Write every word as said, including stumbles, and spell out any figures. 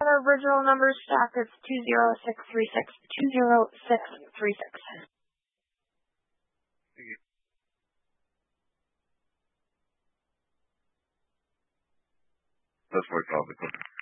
The original number stack is two zero six three six two zero six three six. That's where it's all the